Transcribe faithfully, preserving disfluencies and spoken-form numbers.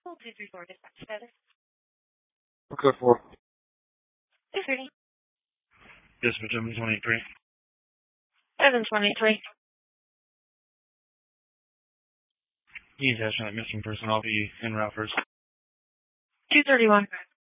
Hold two three four dispatch status. Okay, for two thirty. Dispatch seven twenty-three. seven twenty-three. He's actually missing person. I'll be en route first. two thirty-one.